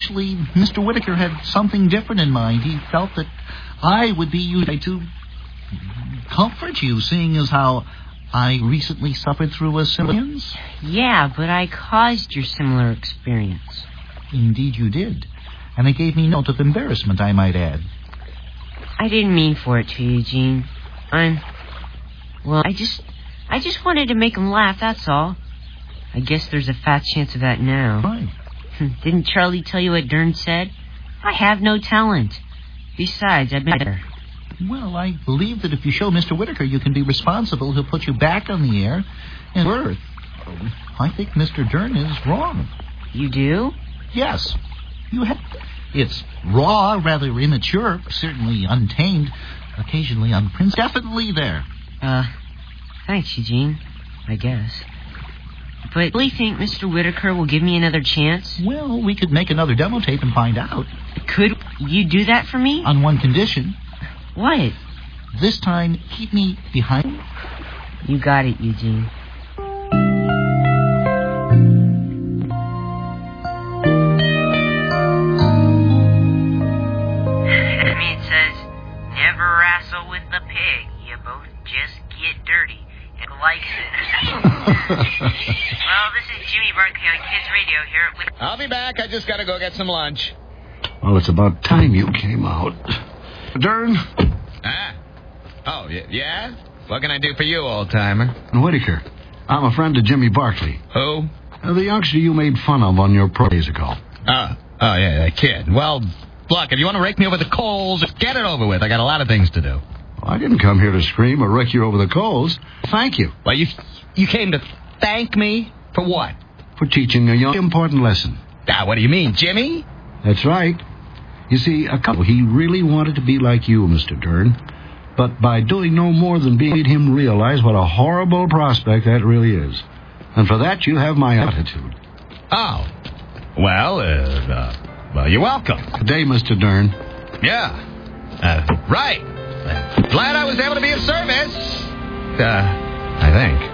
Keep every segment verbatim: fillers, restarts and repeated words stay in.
actually, Mister Whitaker had something different in mind. He felt that I would be used to comfort you, seeing as how I recently suffered through a similar... Yeah, but I caused your similar experience. Indeed you did. And it gave me note of embarrassment, I might add. I didn't mean for it to, Eugene. I'm... Well, I just... I just wanted to make him laugh, that's all. I guess there's a fat chance of that now. Right. Didn't Charlie tell you what Dern said? I have no talent. Besides, I've been better. Well, I believe that if you show Mister Whitaker you can be responsible, he'll put you back on the air and Earth. I think Mister Dern is wrong. You do? Yes. You have... It's raw, rather immature, certainly untamed, occasionally unprincipled. Definitely there. Uh, thanks, Eugene. I guess. But do you think Mister Whitaker will give me another chance? Well, we could make another demo tape and find out. Could you do that for me? On one condition. What? This time, keep me behind. You got it, Eugene. It says, never wrestle with the pig. You both just get dirty. It likes it. Well, this is Jimmy Barkley on Kids Radio here with... I'll be back. I just got to go get some lunch. Well, it's about time you came out. Dern? Ah. Oh, y- yeah? What can I do for you, old-timer? Whitaker. I'm a friend of Jimmy Barkley. Who? Uh, the youngster you made fun of on your pro days ago. Oh, oh yeah, that kid. Well, look, if you want to rake me over the coals, get it over with. I got a lot of things to do. Well, I didn't come here to scream or rake you over the coals. Thank you. Well, you you came to thank me for what? For teaching a young important lesson. Ah, what do you mean, Jimmy? That's right. You see, a couple, he really wanted to be like you, Mister Dern. But by doing no more than being, made him realize what a horrible prospect that really is. And for that, you have my attitude. Oh. Well, uh, uh well, you're welcome. Good day, Mister Dern. Yeah. Uh, right. Uh, glad I was able to be of service. Uh, I think.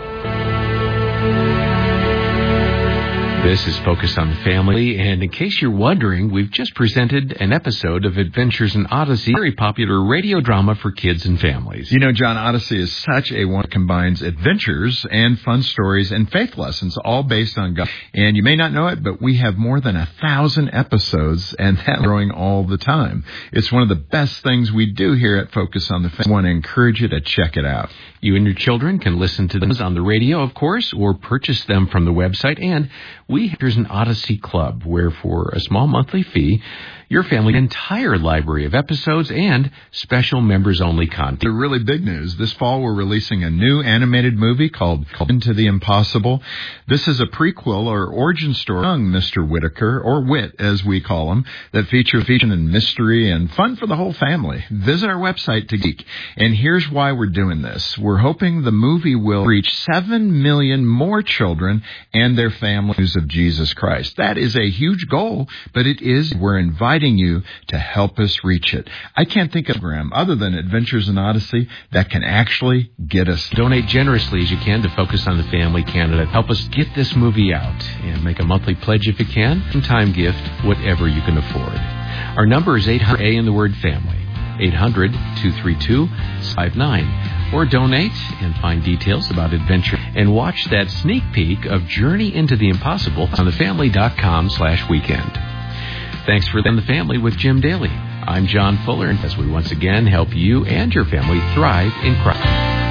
This is Focus on the Family, and in case you're wondering, we've just presented an episode of Adventures in Odyssey, a very popular radio drama for kids and families. You know, John, Odyssey is such a one that combines adventures and fun stories and faith lessons, all based on God. And you may not know it, but we have more than a thousand episodes, and that's growing all the time. It's one of the best things we do here at Focus on the Family. I want to encourage you to check it out. You and your children can listen to them on the radio, of course, or purchase them from the website. And we there's an Odyssey Club, where for a small monthly fee, your family an entire library of episodes and special members-only content. The really big news, this fall we're releasing a new animated movie called, called Into the Impossible. This is a prequel or origin story of Mister Whitaker, or Whit as we call him, that features feature and mystery and fun for the whole family. Visit our website to geek. And here's why we're doing this. We're hoping the movie will reach seven million more children and their families of Jesus Christ. That is a huge goal, but it is, we're inviting you to help us reach it. I can't think of a program other than Adventures in Odyssey that can actually get us. Donate generously as you can to Focus on the Family Canada. Help us get this movie out, and make a monthly pledge if you can. One-time gift, whatever you can afford. Our number is eight hundred A in the word family. eight hundred, two three two, five nine. Or donate and find details about adventure and watch that sneak peek of Journey into the Impossible on thefamily.com slash weekend. Thanks for them, the family with Jim Daly. I'm John Fuller, and as we once again help you and your family thrive in Christ.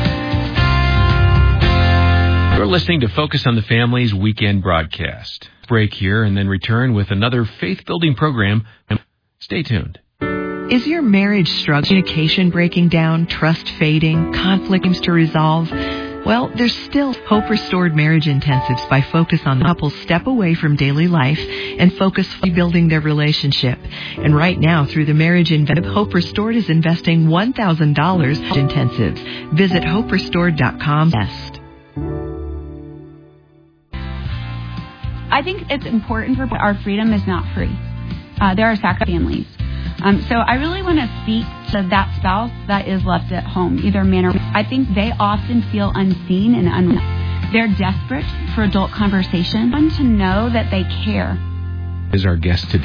You're listening to Focus on the Family's weekend broadcast. Break here and then return with another faith-building program. Stay tuned. Is your marriage struggling, communication breaking down, trust fading, conflicts to resolve? Well, there's still Hope Restored Marriage Intensives by Focus on couples step away from daily life and focus on rebuilding their relationship. And right now, through the Marriage Inventive, Hope Restored is investing one thousand dollars in intensives. Visit hope restored dot com. I think it's important for our freedom is not free. Uh, there are sacrificed families. Um, so I really want to speak to that spouse that is left at home, either man or woman. I think they often feel unseen and unknown. They're desperate for adult conversation and to know that they care. Is our guest today.